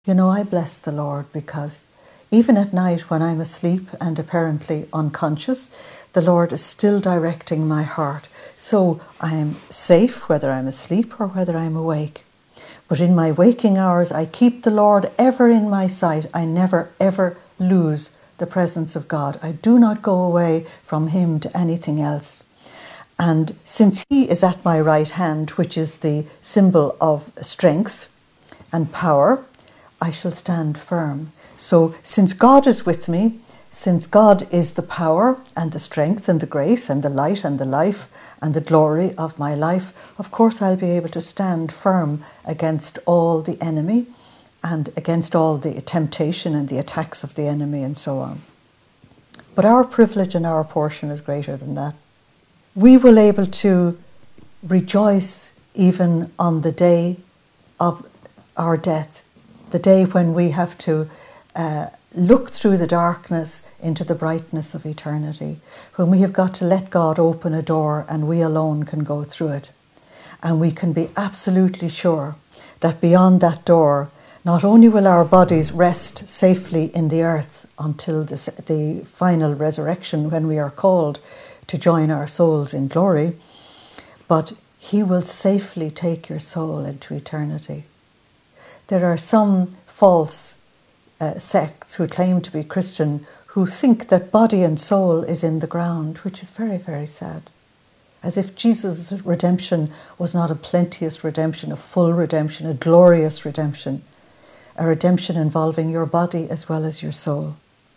You know, I bless the Lord because even at night when I'm asleep and apparently unconscious, the Lord is still directing my heart. So I am safe whether I'm asleep or whether I'm awake. But in my waking hours, I keep the Lord ever in my sight. I never, ever lose the presence of God. I do not go away from Him to anything else. And since He is at my right hand, which is the symbol of strength and power, I shall stand firm. So since God is with me, since God is the power and the strength and the grace and the light and the life and the glory of my life, of course I'll be able to stand firm against all the enemy and against all the temptation and the attacks of the enemy and so on. But our privilege and our portion is greater than that. We will be able to rejoice even on the day of our death, the day when we have to look through the darkness into the brightness of eternity, when we have got to let God open a door and we alone can go through it. And we can be absolutely sure that beyond that door, not only will our bodies rest safely in the earth until the final resurrection when we are called to join our souls in glory, but He will safely take your soul into eternity. There are some false sects who claim to be Christian who think that body and soul is in the ground, which is very, very sad. As if Jesus' redemption was not a plenteous redemption, a full redemption, a glorious redemption, a redemption involving your body as well as your soul.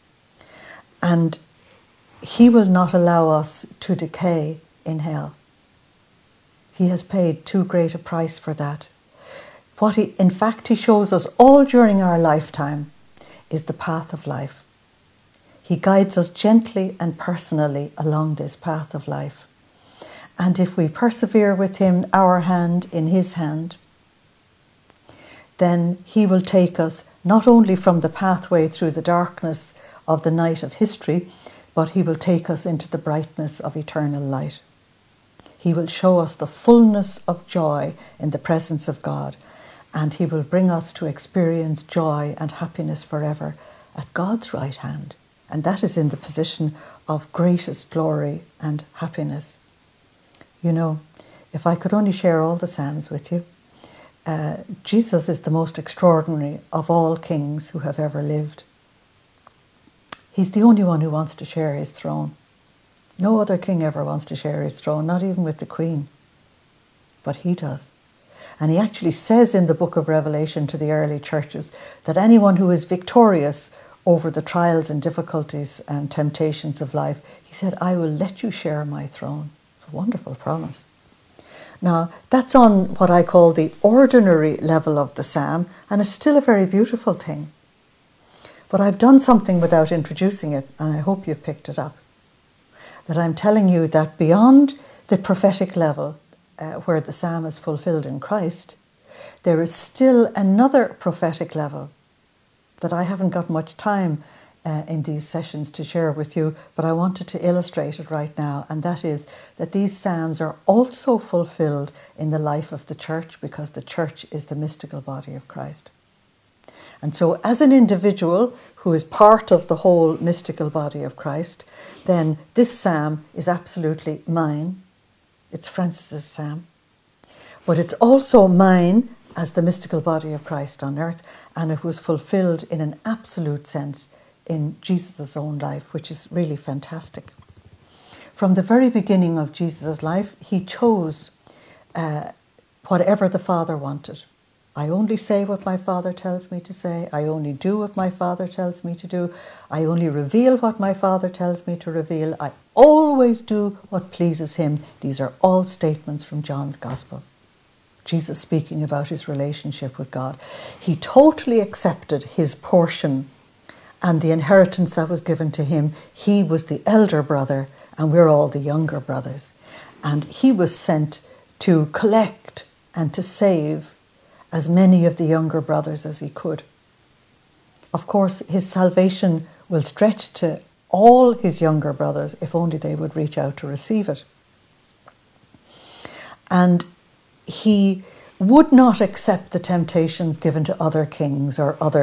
And He will not allow us to decay in hell. He has paid too great a price for that. What in fact He shows us all during our lifetime is the path of life. He guides us gently and personally along this path of life. And if we persevere with Him, our hand in His hand, then He will take us not only from the pathway through the darkness of the night of history, but He will take us into the brightness of eternal light. He will show us the fullness of joy in the presence of God, and He will bring us to experience joy and happiness forever at God's right hand. And that is in the position of greatest glory and happiness. You know, if I could only share all the Psalms with you, Jesus is the most extraordinary of all kings who have ever lived. He's the only one who wants to share His throne. No other king ever wants to share his throne, not even with the Queen. But He does. And He actually says in the book of Revelation to the early churches that anyone who is victorious over the trials and difficulties and temptations of life, He said, I will let you share my throne. It's a wonderful promise. Now, that's on what I call the ordinary level of the psalm, and it's still a very beautiful thing. But I've done something without introducing it, and I hope you've picked it up. That I'm telling you that beyond the prophetic level, where the psalm is fulfilled in Christ, there is still another prophetic level that I haven't got much time in these sessions to share with you, but I wanted to illustrate it right now, and that is that these psalms are also fulfilled in the life of the church, because the church is the mystical body of Christ. And so as an individual who is part of the whole mystical body of Christ, then this psalm is absolutely mine. It's Francis's psalm. But it's also mine as the mystical body of Christ on earth, and it was fulfilled in an absolute sense in Jesus' own life, which is really fantastic. From the very beginning of Jesus' life, He chose whatever the Father wanted. I only say what my Father tells me to say. I only do what my Father tells me to do. I only reveal what my Father tells me to reveal. I always do what pleases Him. These are all statements from John's Gospel. Jesus speaking about His relationship with God. He totally accepted His portion and the inheritance that was given to Him. He was the elder brother, and we're all the younger brothers. And He was sent to collect and to save as many of the younger brothers as He could. Of course, His salvation will stretch to all His younger brothers if only they would reach out to receive it. And He would not accept the temptations given to other kings or other